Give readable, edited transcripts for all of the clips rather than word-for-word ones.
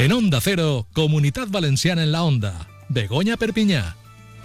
En Onda Cero, Comunitat Valenciana en la Onda. Begoña Perpinyà.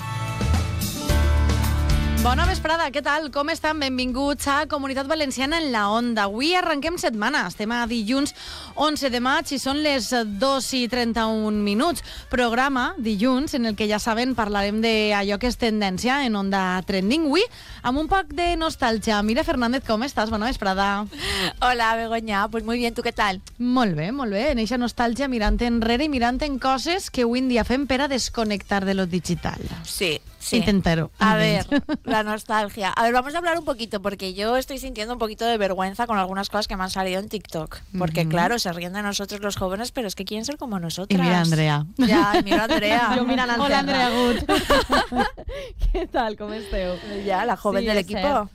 Bona vesprada, què tal? Com estan? Benvinguts a Comunitat Valenciana en la Onda. Avui arrenquem setmana, estem a dilluns 11 de maig i són les 2:31. Programa, dilluns, en el que ja saben parlarem d'allò que és tendència en Onda Trending. Avui, amb un poc de nostàlgia. Mira, Fernández, com estàs? Bona vesprada. Hola, Begoña. Pues muy bien, ¿tú qué tal? Molt bé, molt bé. En eixa nostàlgia, mirant enrere i mirant en coses que avui en dia fem per a desconectar de lo digital. Sí. Intentarlo. A ver, la nostalgia. A ver, vamos a hablar un poquito, porque yo estoy sintiendo un poquito de vergüenza con algunas cosas que me han salido en TikTok. Porque, claro, se ríen de nosotros los jóvenes, pero es que quieren ser como nosotras. Y mira a Andrea. Ya, mira a Andrea. Yo mira a Andrea. Hola, Andrea Gut. ¿Qué tal? Com esteu? Ja, la joven del equipo.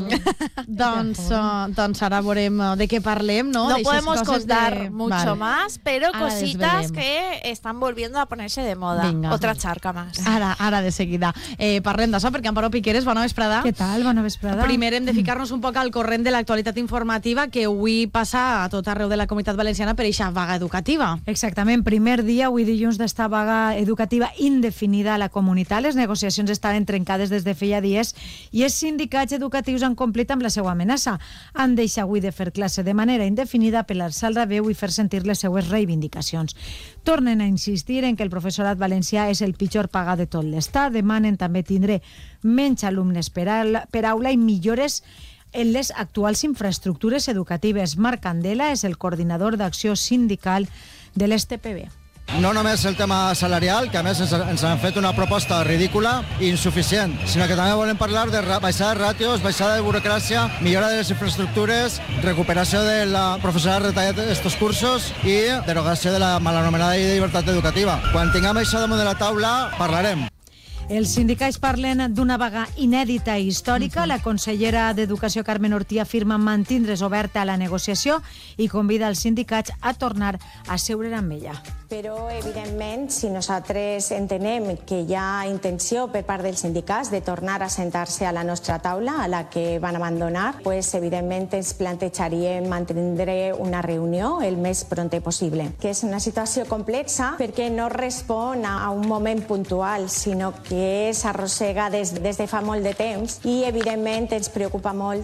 Doncs ara veurem de què parlem, ¿no? No podemos contar mucho Vale. más, pero Ahora cositas desvelem. que están volviendo a ponerse de moda. Vinga. Otra charca más. Ara de seguida. Parlem d'això, perquè Amparo Piqueres, bona vesprada. Què tal? Bona vesprada. Primer hem de ficar-nos un poc al corrent de l'actualitat informativa que avui passa a tot arreu de la Comunitat Valenciana per eixa vaga educativa. Exactament, primer dia, avui dilluns, d'esta vaga educativa indefinida a la comunitat. Les negociacions estaven trencades des de feia dies i els sindicats educatius han complit amb la seva amenaça. Han deixat avui de fer classe de manera indefinida per alçar la veu i fer sentir les seues reivindicacions. Tornen a insistir en que el professorat valencià és el pitjor pagat de tot l'Estat. Demanen també tindre menys alumnes per aula i millores en les actuals infraestructures educatives. Marc Candela és el coordinador d'acció sindical de l'STPB. No només el tema salarial, que a més ens han fet una proposta ridícula i insuficient, sinó que també volem parlar de baixada de ràtios, baixada de burocràcia, millora de les infraestructures, recuperació de la professorat retallat d'estos cursos i derogació de la malanomenada llei de llibertat educativa. Quan tinguem això damunt de la taula, parlarem. Els sindicats parlen d'una vaga inèdita i històrica. La consellera d'Educació, Carmen Ortí, afirma mantindre's oberta a la negociació i convida els sindicats a tornar a seure amb ella. Però, evidentment, si nosaltres entenem que hi ha intenció per part dels sindicats de tornar a sentar-se a la nostra taula, a la que van abandonar, pues, evidentment ens plantejaríem mantindre una reunió el més pronte possible. Que és una situació complexa perquè no respon a un moment puntual, sinó que s'arrossega des de fa molt de temps i, evidentment, ens preocupa molt.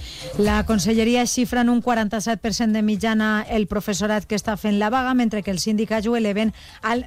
La conselleria xifra en un 47% de mitjana el professorat que està fent la vaga, mentre que els sindicats ho eleven al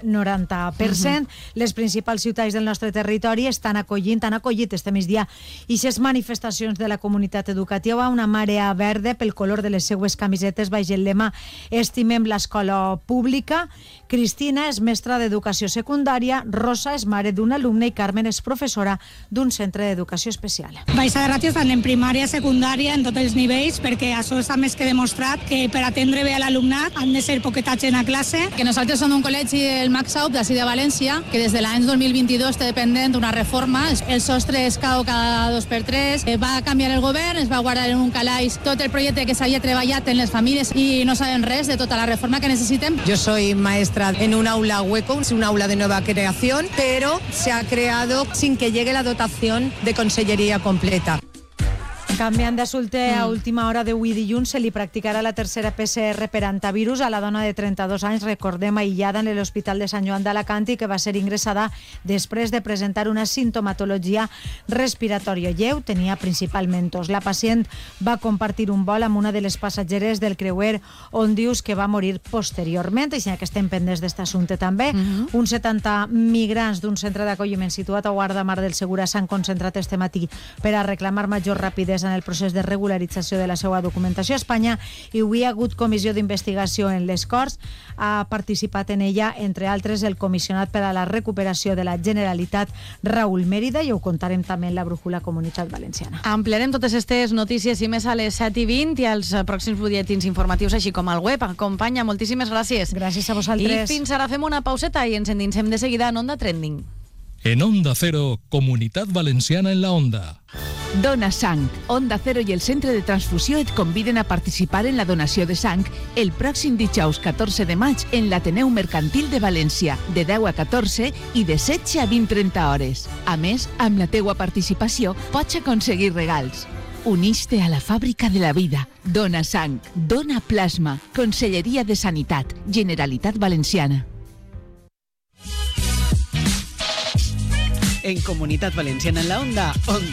90%. Les principals ciutats del nostre territori han acollit este migdia ixes manifestacions de la comunitat educativa, una marea verda pel color de les seues camisetes baix el lema Estimem l'escola pública. Cristina és mestra d'educació secundària, Rosa és mare d'un alumne i Carmen és professora d'un centre d'educació especial. Baixada de ràtios tant en primària, secundària, en tots els nivells, perquè això està més que demostrat que per atendre bé a l'alumnat han de ser poquetats en a classe. Que nosaltres som un col·legi, el MAXAUP, d'ací de València, que des de l'any 2022 té dependent d'una reforma. El sostre es cau cada 2x3, va canviar el govern, es va guardar en un calaix tot el projecte que s'havia treballat en les famílies i no saben res de tota la reforma que necessitem. Yo soy maestra en un aula hueco, es un aula de nueva creación, pero se ha creado sin que llegue la dotación de consellería completa. Canviant d'assumpte, a última hora d'avui dilluns se li practicarà la tercera PCR per antivirus a la dona de 32 anys, recordem, aïllada en l'Hospital de Sant Joan d'Alacant i que va ser ingressada després de presentar una sintomatologia respiratòria lleu, tenia principalment tos. La pacient va compartir un vol amb una de les passatgeres del creuer Ondius que va morir posteriorment, així que estem pendents d'aquest assumpte també. Uns 70 migrants d'un centre d'acolliment situat a Guardamar del Segura s'han concentrat este matí per a reclamar major rapidesa en el procés de regularització de la seva documentació a Espanya i avui hi ha hagut comissió d'investigació en les Corts. Ha participat en ella, entre altres, el comissionat per a la recuperació de la Generalitat, Raúl Mérida, i ho contarem també en la brújula Comunitat Valenciana. Ampliarem totes aquestes notícies i més a les 7:20 i als pròxims butlletins informatius, així com al web. Acompanya, moltíssimes gràcies. Gràcies a vosaltres. I fins ara fem una pauseta i ens endinsem de seguida en Onda Trending. En Onda Cero, Comunitat Valenciana en la Onda. Dona Sang. Onda Cero i el Centre de Transfusió et conviden a participar en la donació de sang el pròxim dijous 14 de maig en l'Ateneu Mercantil de València, de 10 a 14 i de 16 a 20:30 hores. A més, amb la teua participació pots aconseguir regals. Uniste a la fàbrica de la vida. Dona sang, dona plasma. Conselleria de Sanitat, Generalitat Valenciana. En Comunitat Valenciana en la Onda,